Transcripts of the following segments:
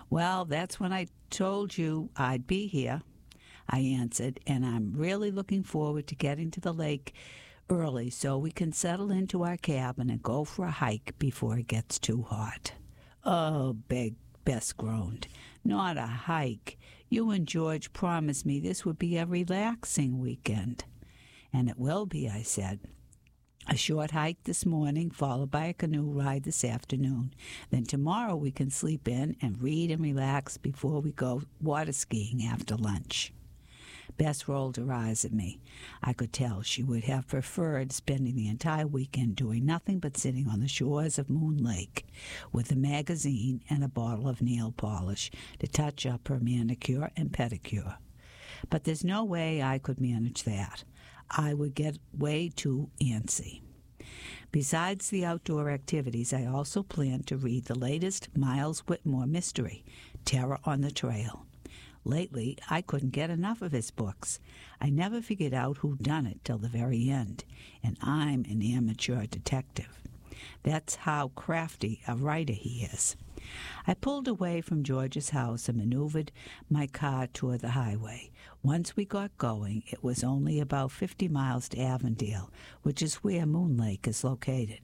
Well, that's when I told you I'd be here, I answered, and I'm really looking forward to getting to the lake early so we can settle into our cabin and go for a hike before it gets too hot. Oh, Bess groaned. Not a hike. You and George promised me this would be a relaxing weekend. And it will be, I said. A short hike this morning, followed by a canoe ride this afternoon. Then tomorrow we can sleep in and read and relax before we go water skiing after lunch. Bess rolled her eyes at me. I could tell she would have preferred spending the entire weekend doing nothing but sitting on the shores of Moon Lake with a magazine and a bottle of nail polish to touch up her manicure and pedicure. But there's no way I could manage that. I would get way too antsy. Besides the outdoor activities, I also planned to read the latest Miles Whitmore mystery, Terror on the Trail. Lately, I couldn't get enough of his books. I never figured out who done it till the very end, and I'm an amateur detective. That's how crafty a writer he is. I pulled away from George's house and maneuvered my car toward the highway. Once we got going, it was only about 50 miles to Avondale, which is where Moon Lake is located.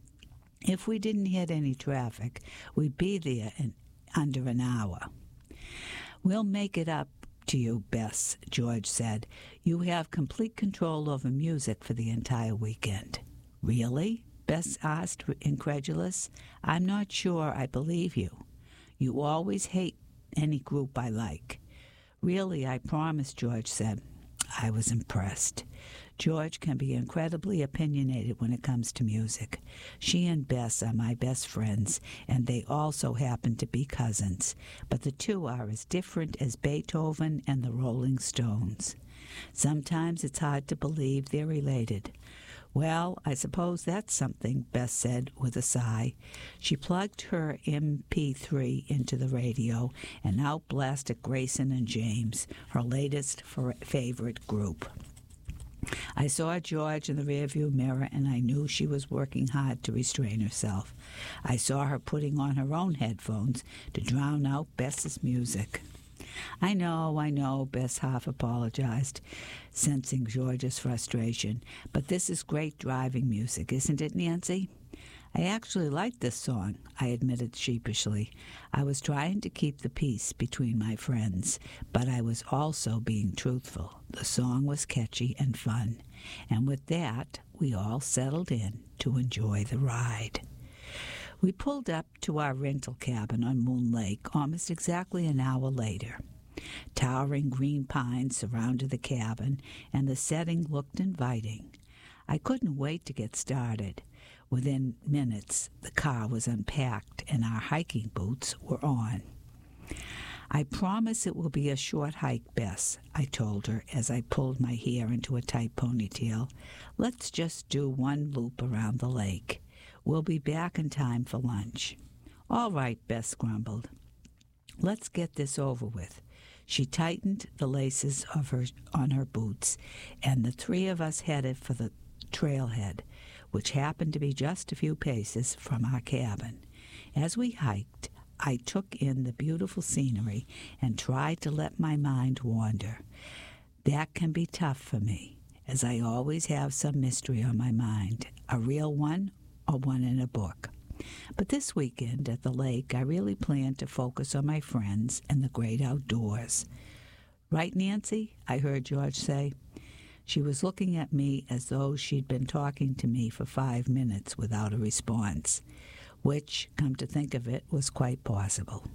If we didn't hit any traffic, we'd be there in under an hour. We'll make it up to you, Bess, George said. You have complete control over music for the entire weekend. Really? Bess asked, incredulous. I'm not sure I believe you. You always hate any group I like. Really, I promise, George said. I was impressed. George can be incredibly opinionated when it comes to music. She and Bess are my best friends, and they also happen to be cousins, but the two are as different as Beethoven and the Rolling Stones. Sometimes it's hard to believe they're related. Well, I suppose that's something, Bess said with a sigh. She plugged her MP3 into the radio and out blasted Grayson and James, her latest favorite group. I saw George in the rearview mirror, and I knew she was working hard to restrain herself. I saw her putting on her own headphones to drown out Bess's music. I know, Bess half apologized, sensing George's frustration. But this is great driving music, isn't it, Nancy? I actually like this song, I admitted sheepishly. I was trying to keep the peace between my friends, but I was also being truthful. The song was catchy and fun, and with that, we all settled in to enjoy the ride. We pulled up to our rental cabin on Moon Lake almost exactly an hour later. Towering green pines surrounded the cabin, and the setting looked inviting. I couldn't wait to get started. Within minutes, the car was unpacked and our hiking boots were on. I promise it will be a short hike, Bess, I told her as I pulled my hair into a tight ponytail. Let's just do one loop around the lake. We'll be back in time for lunch. All right, Bess grumbled. Let's get this over with. She tightened the laces on her boots, and the three of us headed for the trailhead, which happened to be just a few paces from our cabin. As we hiked, I took in the beautiful scenery and tried to let my mind wander. That can be tough for me, as I always have some mystery on my mind, a real one or one in a book. But this weekend at the lake, I really planned to focus on my friends and the great outdoors. Right, Nancy? I heard George say. She was looking at me as though she'd been talking to me for 5 minutes without a response, which, come to think of it, was quite possible.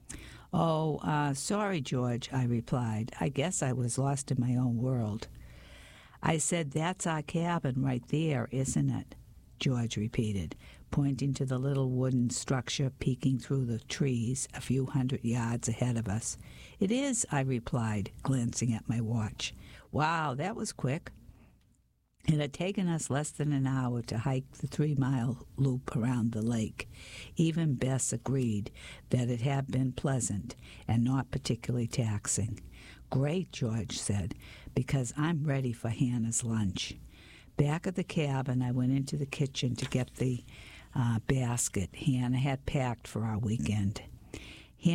Sorry, George, I replied. I guess I was lost in my own world. I said, that's our cabin right there, isn't it? George repeated, pointing to the little wooden structure peeking through the trees a few 100 yards ahead of us. It is, I replied, glancing at my watch. Wow, that was quick. It had taken us less than an hour to hike the 3-mile loop around the lake. Even Bess agreed that it had been pleasant and not particularly taxing. Great, George said, because I'm ready for Hannah's lunch. Back at the cabin, I went into the kitchen to get the basket Hannah had packed for our weekend.